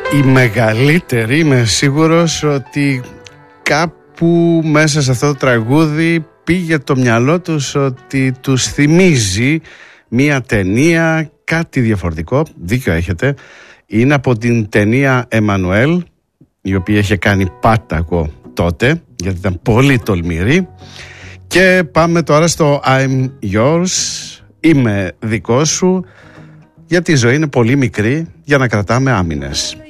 Η μεγαλύτερη, είμαι σίγουρος ότι κάπου μέσα σε αυτό το τραγούδι πήγε το μυαλό τους ότι τους θυμίζει μία ταινία, κάτι διαφορετικό. Δίκιο έχετε. Είναι από την ταινία Εμμανουέλ, η οποία είχε κάνει πάταγο τότε, γιατί ήταν πολύ τολμηρή. Και πάμε τώρα στο I'm yours, είμαι δικός σου, γιατί η ζωή είναι πολύ μικρή για να κρατάμε άμυνες.